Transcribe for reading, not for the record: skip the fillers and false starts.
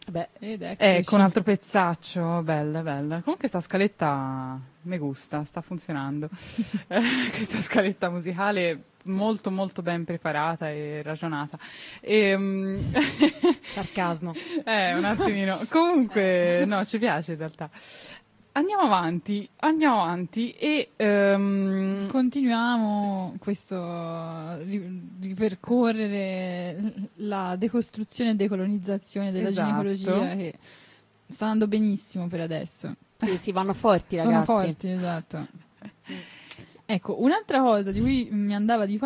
Beh, ed Ecco un altro pezzaccio, bella, bella. Comunque sta scaletta mi gusta, sta funzionando. Questa scaletta musicale molto molto ben preparata e ragionata. sarcasmo. Un attimino. Comunque, no, ci piace in realtà. Andiamo avanti e continuiamo questo ripercorrere la decostruzione e decolonizzazione della Esatto. ginecologia, che sta andando benissimo per adesso. Sì, vanno forti, Sono ragazzi. forti, esatto. Ecco, un'altra cosa di cui mi andava di